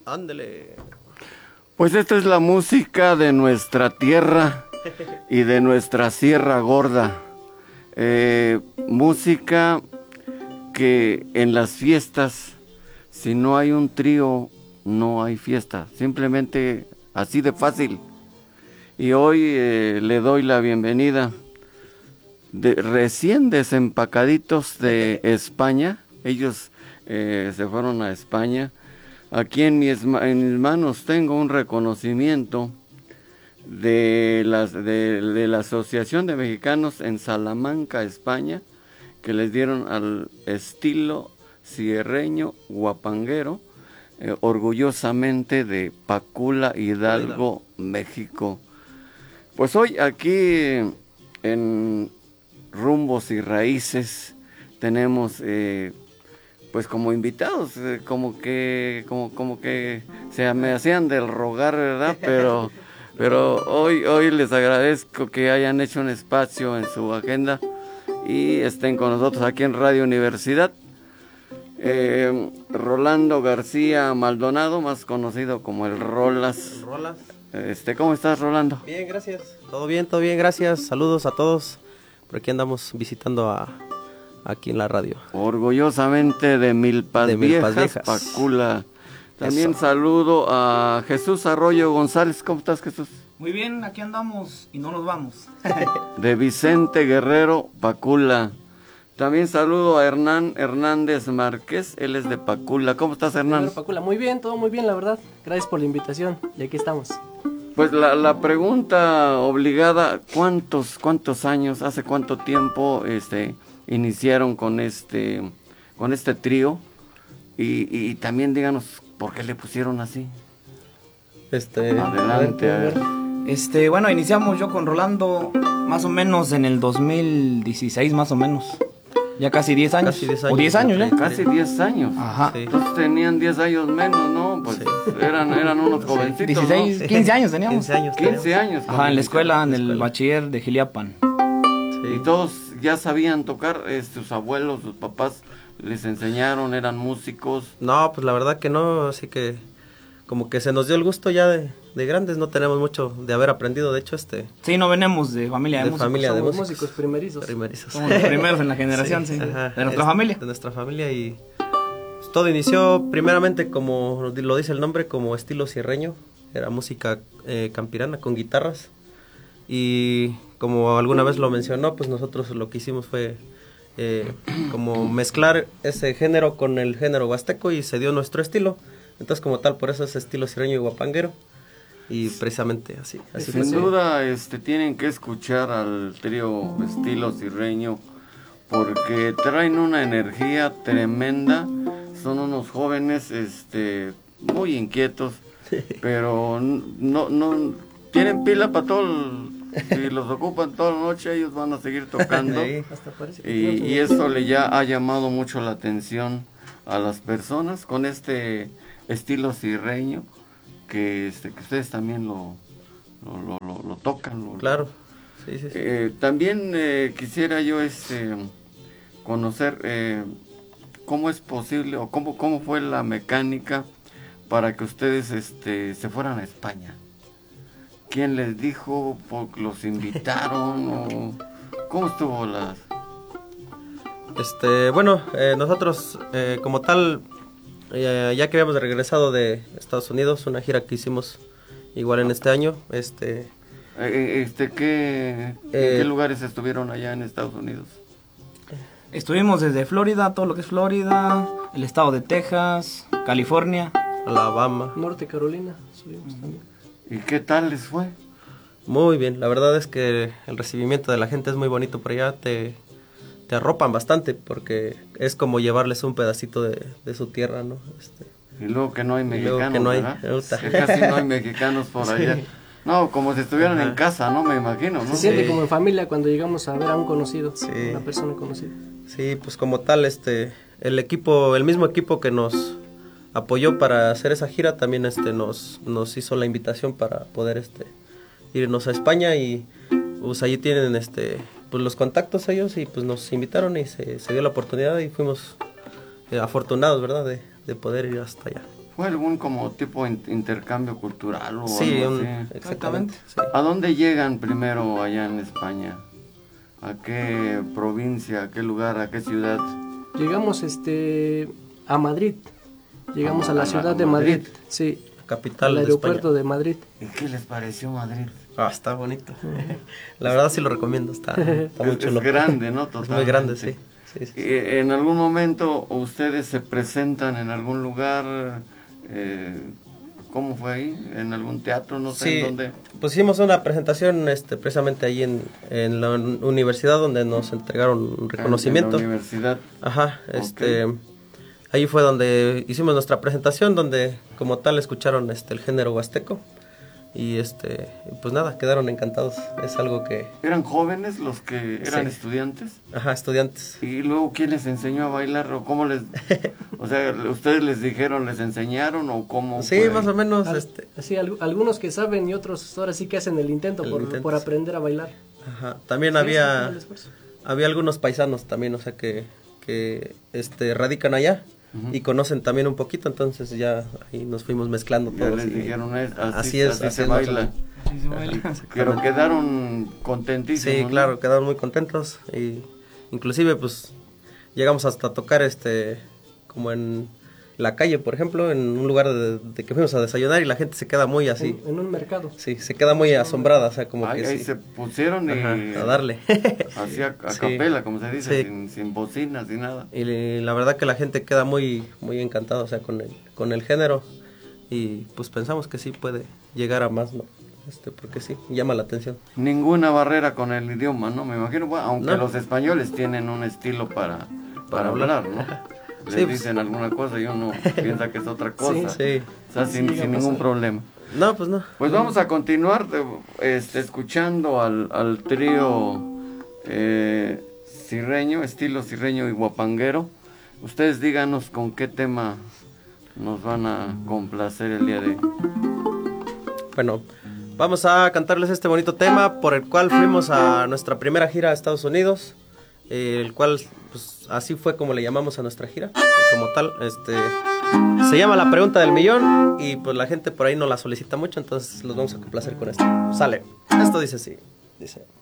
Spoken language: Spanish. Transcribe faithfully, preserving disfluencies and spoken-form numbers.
Ándele. Pues esta es la música de nuestra tierra y de nuestra Sierra Gorda. Eh, música que en las fiestas, si no hay un trío, no hay fiesta. Simplemente así de fácil. Y hoy eh, le doy la bienvenida de recién desempacaditos de España. Ellos eh, se fueron a España. Aquí en mis, en mis manos tengo un reconocimiento de, las, de, de la Asociación de Mexicanos en Salamanca, España, que les dieron al estilo sierreño guapanguero, eh, orgullosamente de Pacula, Hidalgo, México. Pues hoy aquí en Rumbos y Raíces tenemos eh, pues como invitados, eh, como que como como que se me hacían del rogar, ¿verdad? Pero pero hoy hoy les agradezco que hayan hecho un espacio en su agenda y estén con nosotros aquí en Radio Universidad. Eh, Rolando García Maldonado, más conocido como el Rolas. Rolas. Este, ¿cómo estás, Rolando? Bien, gracias. Todo bien, todo bien, gracias. Saludos a todos. Por aquí andamos visitando a aquí en la radio. Orgullosamente de Milpas, de Milpas Viejas, Viejas, Pacula. También Eso. saludo a Jesús Arroyo González. ¿Cómo estás, Jesús? Muy bien, aquí andamos y no nos vamos. De Vicente Guerrero, Pacula. También saludo a Hernán Hernández Márquez, él es de Pacula. ¿Cómo estás, Hernán? Pacula, muy bien, todo muy bien, la verdad. Gracias por la invitación y aquí estamos. Pues la, la pregunta obligada, ¿cuántos cuántos años, hace cuánto tiempo este iniciaron con este con este trío? Y, y también díganos por qué le pusieron así. Este, Adelante, a ver. Este, bueno, iniciamos yo con Rolando más o menos en el dos mil dieciséis, más o menos. Ya casi diez años. Casi diez O años, diez años, ¿ya? Casi diez años. Ajá. Sí. Entonces tenían diez años menos, ¿no? Pues Sí. eran, eran unos jovencitos, dieciséis, ¿no? quince años teníamos. quince años. quince años. Ajá, en la escuela, en el escuela. bachiller de Giliapan. Sí. Y todos ya sabían tocar, eh, sus abuelos, sus papás les enseñaron, eran músicos. No, pues la verdad que no, así que como que se nos dio el gusto ya de, de grandes, no tenemos mucho de haber aprendido, de hecho, este, Sí, no venimos de familia de, De músicos. familia de Somos músicos. músicos primerizos. primerizos. Somos los primeros en la generación, sí. Ajá, De nuestra es- familia. De nuestra familia y pues, todo inició primeramente como lo dice el nombre, como estilo sierreño, era música eh, campirana con guitarras y como alguna vez lo mencionó, pues nosotros lo que hicimos fue eh, como mezclar ese género con el género huasteco y se dio nuestro estilo. Entonces, como tal, por eso es estilo sierreño y guapanguero. Y precisamente así. así Sin fue. duda este, tienen que escuchar al trío estilo sirreño porque traen una energía tremenda. Son unos jóvenes este, muy inquietos, pero no, no tienen pila para todo. el- si los ocupan toda la noche, ellos van a seguir tocando. Sí. Hasta parece que Y, tenemos y un- eso le ya ha llamado mucho la atención a las personas con este estilo sirreño que, este, que ustedes también lo, lo, lo, lo- lo tocan. lo- Claro. Sí, sí, sí. Eh, también eh, quisiera yo este, conocer eh, cómo es posible o cómo, cómo fue la mecánica para que ustedes este, se fueran a España. ¿Quién les dijo? ¿Por- ¿Los invitaron? o ¿Cómo estuvo la...? Este, bueno, eh, nosotros eh, como tal, eh, ya que habíamos regresado de Estados Unidos, una gira que hicimos igual en este año, este, Eh, eh, este, ¿qué, ¿En Eh, qué lugares estuvieron allá en Estados Unidos? Estuvimos desde Florida, todo lo que es Florida, el estado de Texas, California. Alabama, Norte Carolina, subimos también. ¿Y qué tal les fue? muy bien, la verdad es que el recibimiento de la gente es muy bonito por allá, te, te arropan bastante porque es como llevarles un pedacito de, de su tierra, ¿no? Este, Y luego que no hay Y luego mexicanos, que no hay, ¿verdad? puta. Que casi no hay mexicanos por allá. No, como si estuvieran Ajá. en casa, ¿no? Me imagino, ¿no? Se siente Sí. como en familia cuando llegamos a ver a un conocido, Sí. una persona conocida. Sí, pues como tal, este, el equipo, el mismo equipo que nos apoyó para hacer esa gira también, este, nos, nos hizo la invitación para poder, este, irnos a España y, pues allí tienen, este, pues los contactos ellos y pues nos invitaron y se, se dio la oportunidad y fuimos eh, afortunados, ¿verdad? De, de poder ir hasta allá. ¿Fue algún como tipo in- intercambio cultural o Sí, algo un- así? exactamente. Sí. ¿A dónde llegan primero allá en España? ¿A qué provincia, a qué lugar, a qué ciudad? Llegamos este a Madrid. Llegamos A- a la a- ciudad a de Madrid. Madrid. Sí. Capital Al de aeropuerto España. de Madrid. ¿Y qué les pareció Madrid? Ah, está bonito. La verdad sí lo recomiendo, está, está muy Es, chulo. es grande, ¿no? Es muy Totalmente. grande, sí. Sí, sí, sí. Y en algún momento ustedes se presentan en algún lugar, eh, ¿cómo fue ahí? ¿En algún teatro? No sé Sí, en dónde. pues hicimos una presentación este, precisamente ahí en, en la un- universidad donde nos entregaron un En- En reconocimiento. la universidad. Ajá, este, ahí fue donde hicimos nuestra presentación, donde como tal escucharon este el género huasteco y este, pues nada, quedaron encantados. Es algo que, ¿Eran jóvenes los que eran Sí. estudiantes? ajá, estudiantes. ¿Y luego quién les enseñó a bailar? ¿O cómo les...? O sea, ¿ustedes les dijeron, les enseñaron o cómo Sí, fue? más o menos, Al- este, Así, al- algunos que saben y otros ahora sí que hacen el intento, El por, intento, por sí. aprender a bailar. ajá. También Sí, había, sí, el esfuerzo. había algunos paisanos también, o sea que, que este radican allá Ujú. y conocen también un poquito, entonces ya ahí nos fuimos mezclando Ya todos. les y- dijeron, "Es- así, así es, así así se es más o baila". menos. Sí, se baila. Pero quedaron contentísimos. Sí, ¿no? claro, quedaron muy contentos y inclusive pues llegamos hasta tocar este como en la calle, por ejemplo, en un lugar de, de que fuimos a desayunar y la gente se queda muy así, En, en un mercado. sí, se queda muy asombrada, o sea, como Ay, que ahí sí. se pusieron y Ajá, a darle. así a, a Sí. capela, como se dice, Sí. sin, sin bocinas, sin nada. Y le- la verdad que la gente queda muy muy encantada, o sea, con el con el género y pues pensamos que sí puede llegar a más, ¿no? Este, porque sí, llama la atención. Ninguna barrera con el idioma, ¿no? Me imagino, bueno, aunque No. los españoles tienen un estilo para, para Para hablar, hablar. ¿no? Les Sí, pues. dicen alguna cosa y uno piensa que es otra cosa. Sí. O sea, sin, Sí, sin ha ningún pasado. problema. No, pues no. Pues vamos a continuar de- este, escuchando al, al trío eh, cirreño, estilo cirreño y guapanguero. Ustedes díganos con qué tema nos van a complacer el día de hoy. Bueno, vamos a cantarles este bonito tema por el cual fuimos a nuestra primera gira a Estados Unidos, eh, el cual, pues, así fue como le llamamos a nuestra gira, como tal, este, se llama La Pregunta del Millón y pues la gente por ahí no la solicita mucho, entonces los vamos a complacer con esto. Sale, esto dice así, dice...